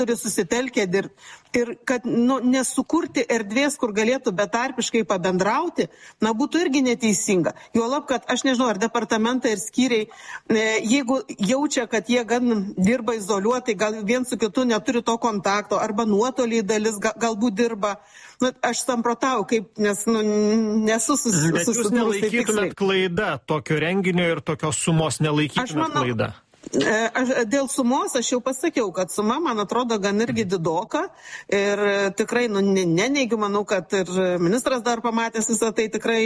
turi susitelkę dirbti ir kad nesukurti erdvės, kur galėtų betarpiškai pabendrauti, būtų irgi neteisinga. Juolab, kad aš nežinau, ar departamentai ir skyriai, jeigu jaučia, kad jie gan dirba izoliuotai, gal vien su kitu neturi to kontakto, arba nuotoliai dalis galbūt dirba. Aš samprotau, nes nesu susidūrusi. Bet jūs nelaikytumėt klaida tokio renginio ir tokios sumos nelaikytumėt klaida? Dėl sumos aš jau pasakiau, kad suma, man atrodo, gan irgi didoka ir tikrai neneigiu, manau, kad ir ministras dar pamatęs visą tai tikrai,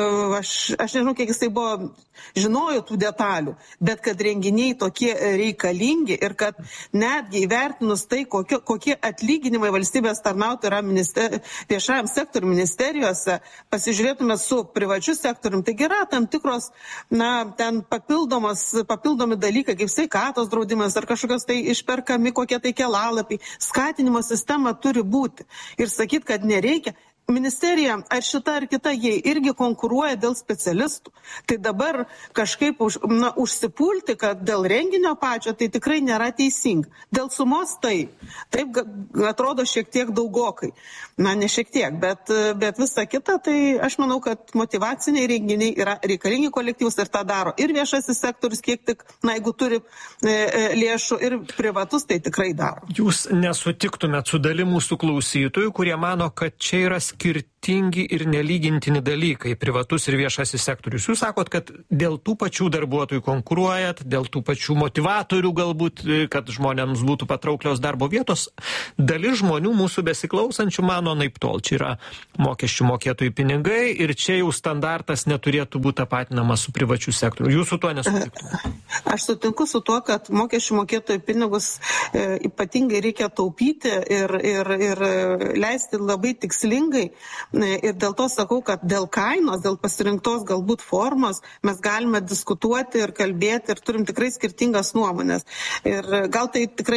aš nežinau, kiek jisai buvo, žinojo tų detalių, bet kad renginiai tokie reikalingi ir kad netgi įvertinus tai, kokie atlyginimai valstybės tarnautojų yra viešajam sektoriui ministerijose, pasižiūrėtume su privačiu sektoriumi, taigi yra tam tikros, ten papildomi dalykai, kaip sveikatos draudimas ar kažkokios tai išperkami, kokie tai kelalapiai. Skatinimo sistema turi būti. Ir sakyt, kad nereikia. Ministerija, ar šita ar kita, jie irgi konkuruoja dėl specialistų. Tai dabar kažkaip užsipulti, kad dėl renginio pačio, tai tikrai nėra teisinga. Dėl sumos taip atrodo šiek tiek daugokai. Ne šiek tiek, bet visa kita, tai aš manau, kad motyvaciniai renginiai yra reikalingi kolektyvus ir tą daro. Ir viešasis sektorius, kiek tik, jeigu turi lėšų, ir privatus, tai tikrai daro. Jūs nesutiktumėt su dalim mūsų klausytojų, kurie mano, kad čia yra skirtingi ir nelygintini dalykai, privatus ir viešasis sektorius. Jūs sakot, kad dėl tų pačių darbuotojų konkuruojat, dėl tų pačių motivatorių galbūt, kad žmonėms būtų patrauklios darbo vietos. Dalis žmonių mūsų besiklausančių mano naiptol. Čia yra mokesčių mokėtojų pinigai ir čia jau standartas neturėtų būti tapatinamas su privačiu sektoriu. Jūs su tuo nesutiktumėte? Aš sutinku su tuo, kad mokesčių mokėtojų pinigus ypatingai reikia taupyti ir leisti labai tikslingai. Ir dėl to sakau, kad dėl kainos, dėl pasirinktos galbūt formos mes galime diskutuoti ir kalbėti ir turim tikrai skirtingas nuomonės. Ir gal tai tikrai,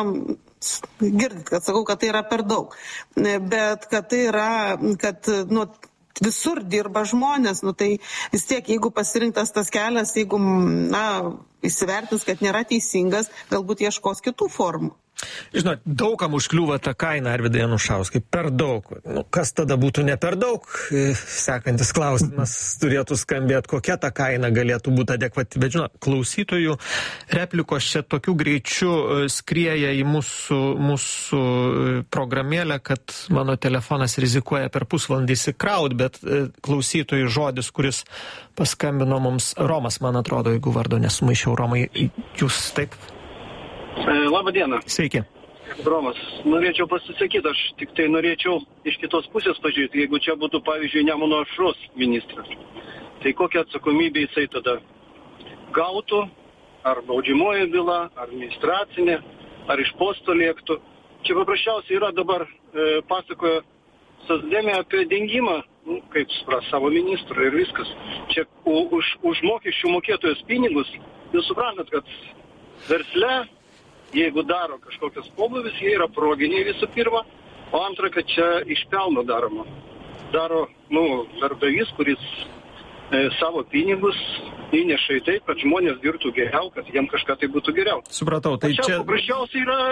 girdit, kad sakau, kad tai yra per daug. Bet kad tai yra, kad, visur dirba žmonės, tai vis tiek, jeigu pasirinktas tas kelias, jeigu, įsivertins, kad nėra teisingas, galbūt ieškos kitų formų. Žinot, daugam užkliūva ta kaina, Arvydai Anušauskai, per daug. Kas tada būtų ne per daug? Sekantis klausimas turėtų skambėti, kokia ta kaina galėtų būti adekvati. Bet žinot, klausytojų replikos čia tokiu greičiu skrieja į mūsų programėlę, kad mano telefonas rizikuoja per pusvalandį įsikraut, bet klausytojų žodis, kuris paskambino mums, Romas, man atrodo, jeigu vardo nesumaišiau, Romai, jūs taip? Labą dieną. Sveiki. Romas, norėčiau pasisakyti, aš tik tai norėčiau iš kitos pusės pažiūrėti, jeigu čia būtų, pavyzdžiui, Nemuno aušros ministras, tai kokią atsakomybę jisai tada gautų, ar baudžiamoji byla, ar administracinė, ar iš posto lėktų. Čia paprasčiausiai yra dabar, pasakojo Socdemė apie dengimą, kaip supras, savo ministrą ir viskas. Čia už mokesčių mokėtojus pinigus, jūs suprantat, kad versle, jeigu daro kažkokios pobūvis, jie yra proginiai visų pirma, o antra, kad čia iš pelno daroma. Daro, darbdavys, kuris savo pinigus įneša į tai, kad žmonės dirbtų geriau, kad jiem kažką tai būtų geriau. Supratau, tai čia paprasčiausiai yra,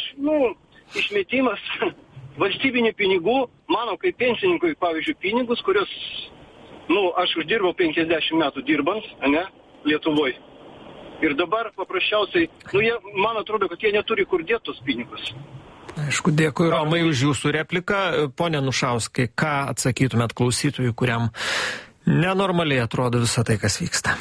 išmetimas valstybinių pinigų, mano kaip pensininkui, pavyzdžiui, pinigus, kurios, aš uždirbau 50 metų dirbant, Lietuvoje. Ir dabar paprasčiausiai, man atrodo, kad jie neturi kur dėti tos pinigus. Aišku, dėkui Romai už jūsų repliką. Pone Anušauskai, ką atsakytumėt klausytojui, kuriam nenormaliai atrodo visą tai, kas vyksta?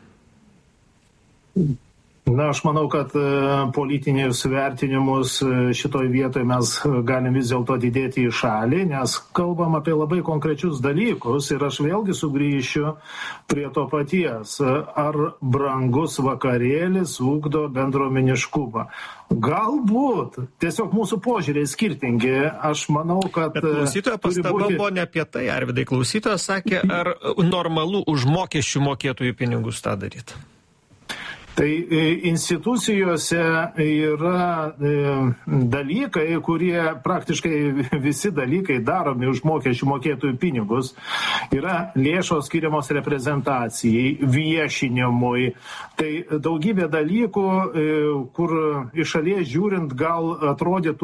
Aš manau, kad politinius vertinimus šitoj vietoje mes galim vis dėlto didėti į šalį, nes kalbam apie labai konkrečius dalykus ir aš vėlgi sugrįšiu prie to paties. Ar brangus vakarėlis ugdo bendruomeniškumą? Galbūt. Tiesiog mūsų požiūriai skirtingi. Aš manau, kad... Bet klausytojo pastaba buvo ne apie tai, Arvydai. Klausytojas sakė, ar normalu už mokesčių mokėtojų pinigus tą daryti? Tai institucijose yra dalykai, kurie praktiškai visi dalykai daromi už mokesčių mokėtojų pinigus. Yra lėšos skiriamos reprezentacijai, viešinimui. Tai daugybė dalykų, kur iš šalies žiūrint gal atrodytų